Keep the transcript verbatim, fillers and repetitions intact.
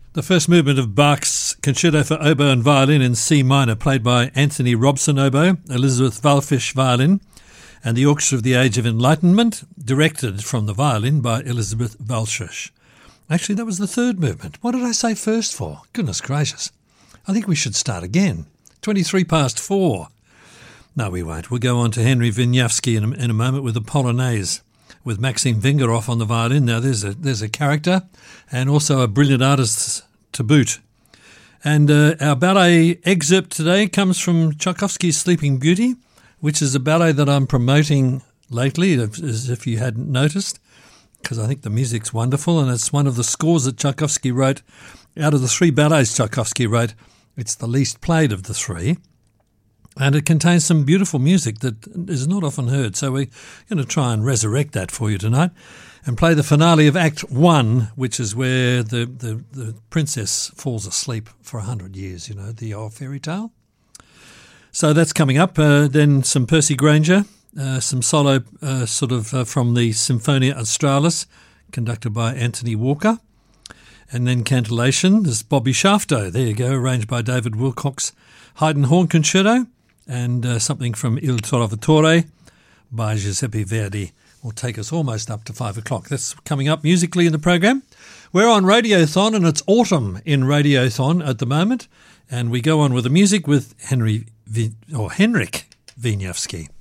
The first movement of Bach's Concerto for Oboe and Violin in C minor, played by Anthony Robson oboe, Elizabeth Wallfisch violin, and the Orchestra of the Age of Enlightenment, directed from the violin by Elizabeth Wallfisch. Actually, that was the third movement. What did I say first for? Goodness gracious. I think we should start again. twenty-three past four. No, we won't. We'll go on to Henry Wieniawski in a, in a moment with the Polonaise, with Maxim Vingerhoff on the violin. Now, there's a there's a character and also a brilliant artist to boot. And uh, our ballet excerpt today comes from Tchaikovsky's Sleeping Beauty, which is a ballet that I'm promoting lately, as if you hadn't noticed, because I think the music's wonderful, and it's one of the scores that Tchaikovsky wrote. Out of the three ballets Tchaikovsky wrote, it's the least played of the three. And it contains some beautiful music that is not often heard. So we're going to try and resurrect that for you tonight and play the finale of Act One, which is where the, the, the princess falls asleep for a hundred years, you know, the old fairy tale. So that's coming up. Uh, then some Percy Grainger, uh, some solo uh, sort of uh, from the Symphonia Australis, conducted by Anthony Walker. And then Cantillation, there's Bobby Shafto, there you go, arranged by David Wilcox. Haydn Horn Concerto, and uh, something from Il Trovatore by Giuseppe Verdi will take us almost up to five o'clock. That's coming up musically in the program. We're on Radiothon, and it's autumn in Radiothon at the moment, and we go on with the music with Henry v- or Henrik Wieniawski.